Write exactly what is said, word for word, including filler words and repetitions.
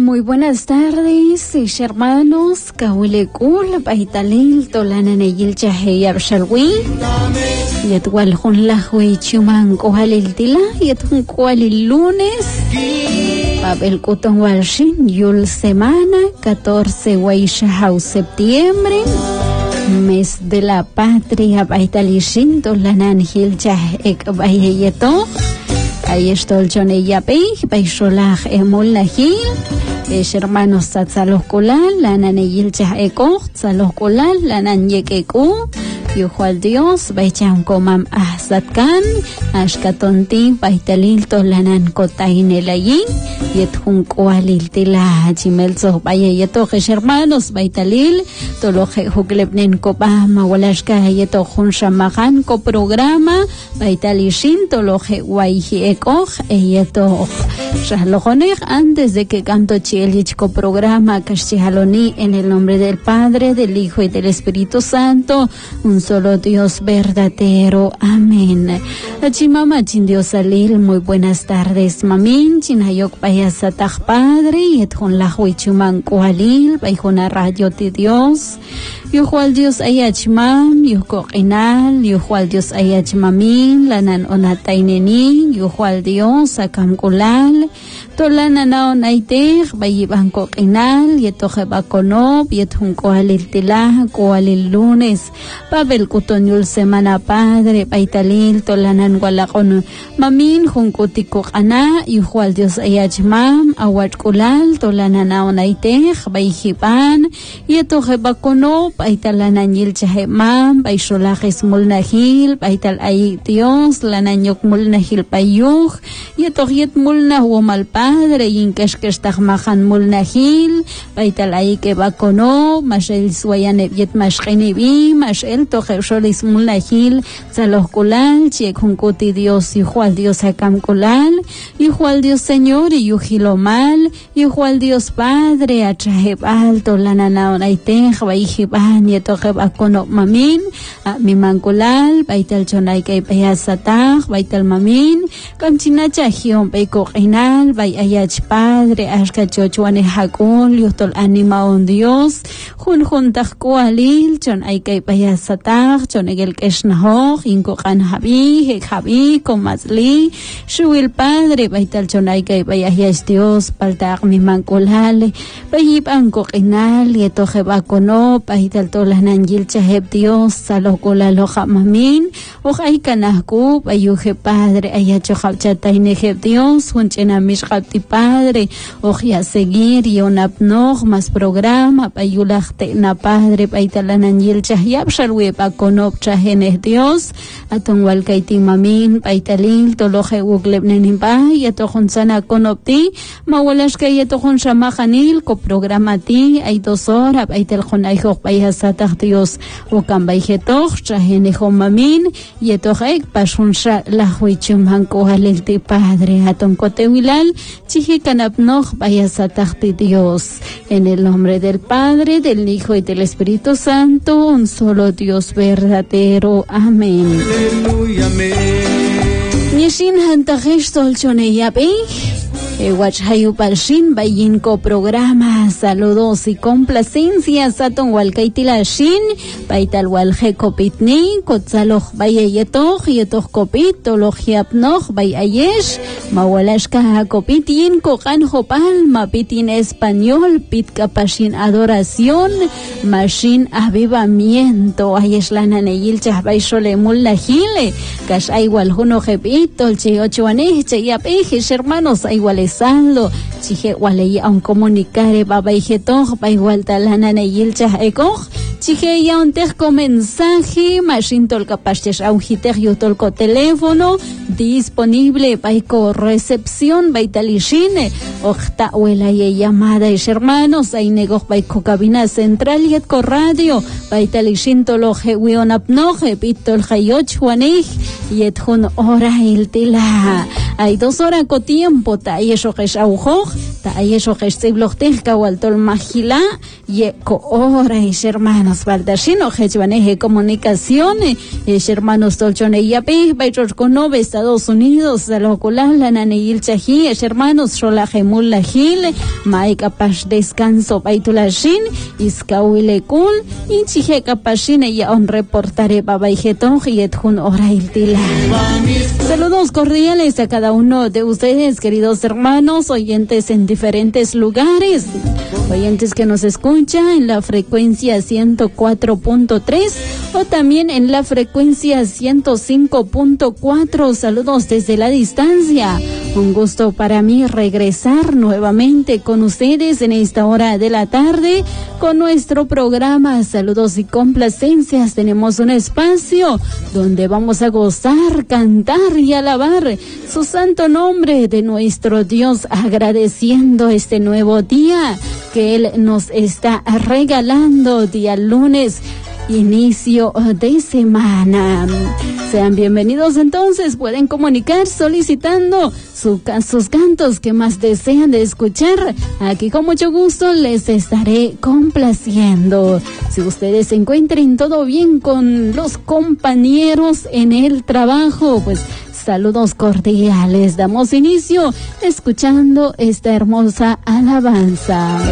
Muy buenas tardes, hermanos. Kawilikul, Baitalil, Tolananayil Chahe Abshalwi. Yetwal Hun Lahwi Chuman Kohalil Tila, Yetun Kohalil lunes. Babel Kuton Walshin, Yul Semana, catorce Waishahau septiembre. Mes de la Patria, Baitalishin, Tolananjil Chah Ek Bayeto. Ahí está el Chone Yapei, Baisholah Emul Nahil. Es hermanos Tzatzalos Kulal, la naneyil Chah Eko, Tzalos Kulal, la nanyekeku. Yuhual Dios, Baichan Komam Ahzatkan, Ashkatonti, Baitalil Tolanan Kotain Elayin, Yethun Kualil Tila, Chimelzo, Bayetojes hermanos, Baitalil, Toloje Huglebnen Kobama, Walashka, Yetohun Shamahan, Ko programa, Baitalishin, Toloje Waihi Ekoj, Eyetoh, Shahlojonej, antes de que canto Chielichko programa, Kashihaloni, en el nombre del Padre, del Hijo y del Espíritu Santo, un solo Dios verdadero. Amén. Chimama Dios Alil, muy buenas tardes, mamin. Chinayok Payasatach Padre, y etjon la huichuman Kualil, Baijona Radio de Dios. Yuhual Dios ayachmam, yukoinal, yuhual Dios ayachmamin, lanan onataineni, yuhual Dios akamkulal. Tolanana onaitej, bayiban koinal, yetoje bakonob, yethun koalil tilah, koalil lunes. Babel Kutonyul Semana Padre, Baitalil, Tolanan Walakon, Mamin, Junkutiko Ana, Yuhual Dios Ayachmam, Awatkulal, Tolanana Onaitej, Baijiban, Yetoje Bakono, Baitalanan Yilchahemam, Baisholajes Mulnahil, Baital Ay Dios, Lananyok Mulnahil Payuj, Yetojet Mulna Womal Padre, Yinkeshkestahmahan Mulnahil, Baital Ay que Bakono, Mashel Suayanet Yet Mashkenibi, Mashel Tojesholis Mulnahil, Tzaloskulal, Chiekjunkuti Dios, Yuhual Dios Akamkulal, Yuhual Dios Señor, y Yujilomal, Yuhual Dios Padre, Achahebal, Tolanana Onaitej, Baijiban, Yetojebakono Mamin, Mimankulal, Baital Chonaike Payasatach, Baital Mamin, Kamchinachajion, Baikoinal, Bay Ayach Padre, Ashkachochuane Hakun, Yutol Anima on Dios, Jun Juntach Kualil, Chon Aike Payasatach, Chonegel Keshnahoj, Inkokan Javi, Hek Javi, Komazli, Shuil Padre, Baital Chonaike Payayas Dios, Paltag Mimankulal, Bayiban Kokinal, Yetojebakono, Baital Tolanan Yilchaheb Dios, Salokola Loja Mamin, Ojaikanahku, Bayuje Padre, Ayachohabchatainejeb Dios, Junchena Mishkapti Padre, Ojia Seguir, Yonapnog, más programa, Bayulachte na Padre, Baitalanan Yilchahab, Shalwe Bakonop Chahenes Dios, Atonwal Kaiti Mamin, Baitalil, Toloje Uglebnenimba, Yatojon Sana Konopti, Mawalashka Yatojon Shamahanil, Coprogramati, hay dos horas, Baitel Jonaijo, Bayasatach Dios, Okan Baijetoch, Chahenejo Mamin, Yetojek, Pashunsha, La Huichumhan Kohalilti Padre, Atonkote Wilal, Chihikanapnog, Bayasatach Dios, en el nombre del Padre, del Hijo y del Espíritu Santo, un solo Dios verdadero. Amén. Aleluya, amén. Nishin hantajesh tolchone yabe. Ewachhayu Palshin, Bayinko programa, saludos y complacencias a Ton Walkaitila Shin, Baital Walje Kopitni, Kotzaloch Bayayetoch, Yetoch Kopit, Tologiapnoch, Bayayesh, Mawalashka Kopitin, Kokan Hopal, Mapitin Español, Pitka Pashin Adoración, Mashin Avivamiento, Ayeshlana Neyilchah Baishole Mullahile, Kash Aywal Huno Jepit, Tolche Ochoane, Cheyapejes, hermanos, Aywales. Saldo, chije waleya un comunicare baba ijetoj, pa igual talana neyilcha ekoj, chije ya un terco mensaje, machin tolka pastes aujiter yo tolco teléfono, disponible paiko recepción, baitalishine, ojta huela y llamada es hermanos, hay negoj paiko cabina central y etco radio, baitalishin toloje wion apnoje, pitol hayoch juanej, y etjun ora il tila. Hay dos horas con tiempo, ta yesho que shauhoj, ta yesho que siblochtel kawaltol magila, y co hora es hermanos baldashino, hechbaneje comunicaciones, es hermanos tolchone yapi, baichor conove Estados Unidos, saloculan la naneyil chahi, es hermanos sholajemul la gil, maika pash descanso baitulashin, iskawile kul, inchije kapashine ya on reportare babaijetoj y etjun hora iltila. Saludos cordiales a cada uno de ustedes, queridos hermanos, oyentes en diferentes lugares, oyentes que nos escuchan en la frecuencia ciento cuatro punto tres o también en la frecuencia ciento cinco punto cuatro. Saludos desde la distancia. Un gusto para mí regresar nuevamente con ustedes en esta hora de la tarde con nuestro programa Saludos y Complacencias. Tenemos un espacio donde vamos a gozar, cantar y alabar su santo nombre de nuestro Dios, agradeciendo este nuevo día que Él nos está regalando, día lunes, inicio de semana. Sean bienvenidos entonces, pueden comunicar solicitando su, sus cantos que más desean de escuchar. Aquí con mucho gusto les estaré complaciendo. Si ustedes se encuentren todo bien con los compañeros en el trabajo, pues saludos cordiales. Damos inicio escuchando esta hermosa alabanza.